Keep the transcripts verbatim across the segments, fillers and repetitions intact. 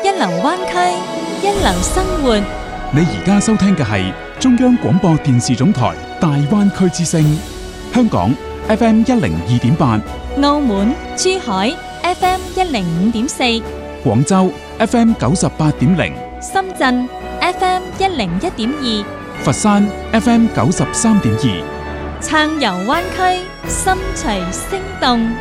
一流灣區，一流生活。 你而家收聽嘅係中央廣播電視總台大灣區之聲，香港 F M 一零二點八， 澳門、珠海 F M 一零五點四， 廣州 F M 九十八點零， 深圳 F M 一零一點二， 佛山 F M 九十三點二， 暢遊灣區，心隨聲動。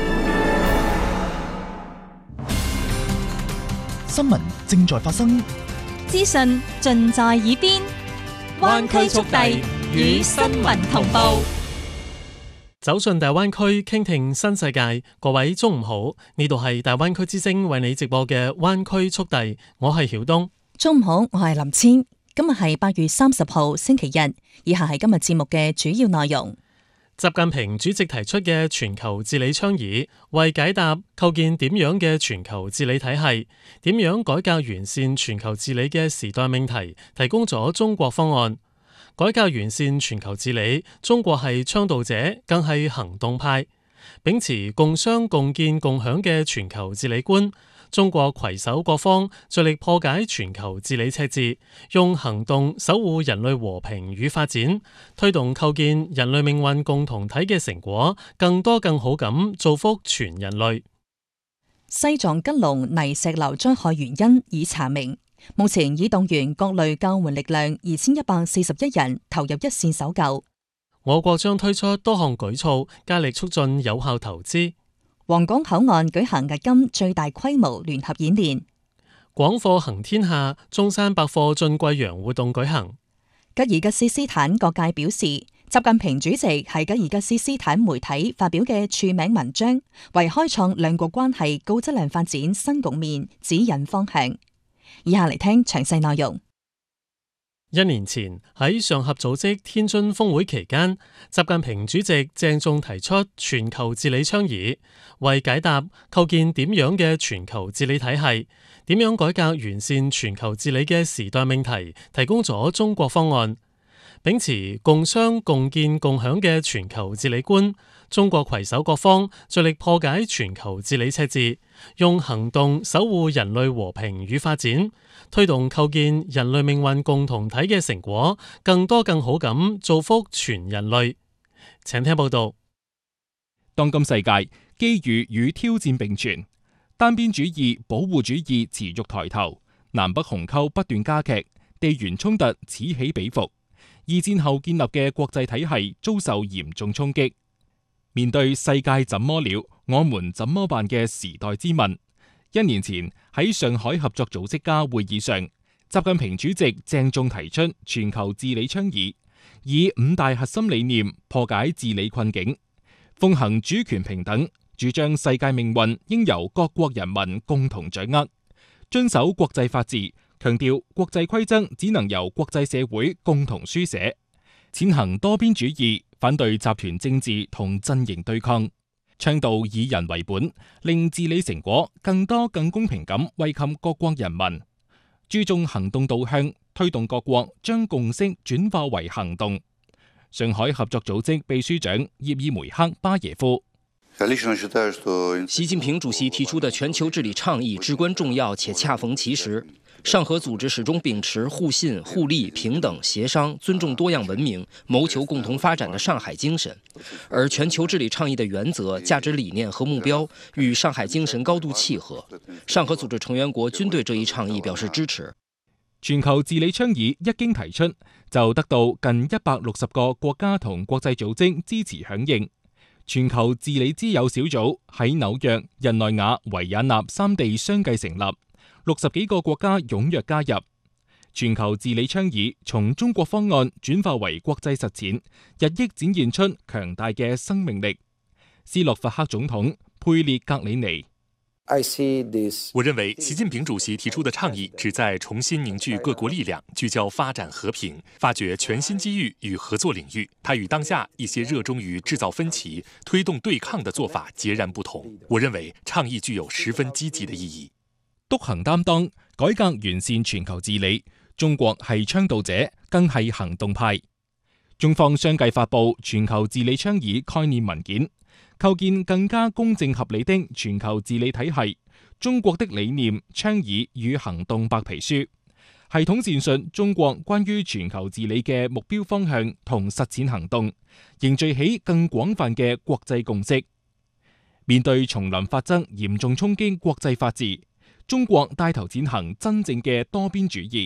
新聞正在發生， 資訊盡在耳邊，灣區速遞與新聞同步。 走進大灣區，傾聽新世界。各位中午好，呢度係大灣區之聲為你直播嘅灣區速遞，我係曉東。 中午好，我係林千。今日係八月三十號星期日，以下係今日節目嘅主要內容。 習近平主席提出嘅全球治理倡議，為解答構建點樣嘅全球治理體系、點樣改革完善全球治理嘅時代命題，提供咗中國方案。改革完善全球治理，中國係倡導者，更係行動派。秉持共商共建共享嘅全球治理觀，中國攜手各方，致力破解全球治理赤字，用行動守護人類和平與發展，推動構建人類命運共同體嘅成果，更多更好咁造福全人類。 西藏吉隆泥石流災害原因已查明，目前已動員各類救援力量二千一百四十一人投入一線搜救。 我國將推出多項舉措，加力促進有效投資。 皇崗口岸舉行日金最大規模聯合演練。 廣貨行天下，中山百貨進貴陽活動舉行。 吉爾吉斯斯坦各界表示，習近平主席喺吉爾吉斯斯坦媒體發表嘅署名文章，為開創兩國關係高質量發展新局面指引方向。以下嚟聽詳細內容。 一年前喺上合組織天津峰會期間，習近平主席鄭重提出全球治理倡議，為解答構建點樣嘅全球治理體系、點樣改革完善全球治理嘅時代命題，提供咗中國方案。秉持共商共建共享嘅全球治理觀，中國攜手各方，致力破解全球治理赤字，用行動守護人類和平與發展，推動構建人類命運共同體嘅成果，更多更好咁造福全人類。請聽報道。 當今世界機遇與挑戰並存，單邊主義、保護主義持續抬頭，南北鴻溝不斷加劇，地緣衝突此起彼伏。二戰後建立嘅國際體系遭受嚴重衝擊，面對世界怎麼了，我們怎麼辦嘅時代之問。一年前喺上海合作組織家會議上，習近平主席鄭重提出全球治理倡議，以五大核心理念破解治理困境，奉行主權平等，主張世界命運應由各國人民共同掌握，遵守國際法治，強調國際規則只能由國際社會共同書寫，踐行多邊主義，反對集團政治同陣營對抗，倡導以人為本，令治理成果更多更公平咁惠及各國人民，注重行動導向，推動各國將共識轉化為行動。上海合作組織秘書長葉爾梅克巴耶夫。 習近平主席提出的全球治理倡議至關重要且恰逢其時。上合組織始終秉持互信、互利、平等、協商、尊重多樣文明、謀求共同發展的上海精神，而全球治理倡議的原則、價值理念和目標與上海精神高度契合。上合組織成員國均對這一倡議表示支持。 全球治理倡議一經提出，就得到近一百六十個國家同國際組織支持響應。全球治理之友小組喺紐約、日內瓦、維也納三地相繼成立。六十幾個國家踴躍加入。全球治理倡議從中國方案轉化為國際實踐，日益展現出強大嘅生命力。斯洛伐克總統佩列格里尼。 我認為習近平主席提出的倡議旨在重新凝聚各國力量，聚焦發展和平，發掘全新機遇與合作領域。它與當下一些熱衷於製造分歧、推動對抗的做法截然不同。我認為倡議具有十分積極的意義。 篤行擔當，改革完善全球治理，中國係倡導者，更係行動派。中方相繼發布全球治理倡議概念文件， 構建更加公正合理的全球治理體系。中國的理念、倡議與行動白皮書，系統闡述中國關於全球治理嘅目標方向同實踐行動，凝聚起更廣泛嘅國際共識。面對叢林法則嚴重衝擊國際法治，中國帶頭踐行真正嘅多邊主義。